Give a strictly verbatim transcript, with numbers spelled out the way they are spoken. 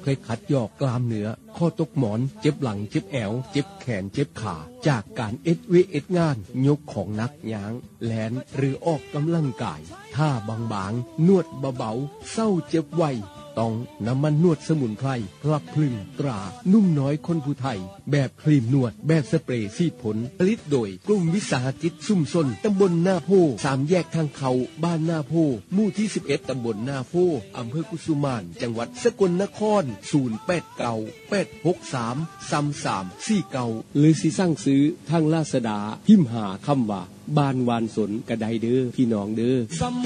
ยขัดยอกกล้ามเนื้อข้อตกหมอนเจ็บหลังเจ็บแอวเจ็บแขนเจ็บขาจากการเอ็ดเวเอ็ดงานยกของหนักย้างแลนหรือออกกำลังกายท่าบางๆนวดเบาๆเศร้าเจ็บไวต้องน้ำมันนวดสมุนไพรกลับพลึงตรานุ่มน้อยคนผู้ไทยแบบครีมนวดแบบสเปรย์ซีดผลผลิตโดยกลุ่มวิสาหกิจชุมชนตำบลนาโพสามแยกทางเขาบ้านนาโพหมู่ที่สิบเอ็ดตำบลนาโพอำเภอกุสุมานจังหวัดสกลนครศูนย์ แปด เก้า แปด หก สาม สาม สาม สี่ เก้าหรือสิสั่งซื้อทางลาซาด้าพิมพ์หาคำว่าบ้านวานสนกระไดเด้อพี่น้องเด้อ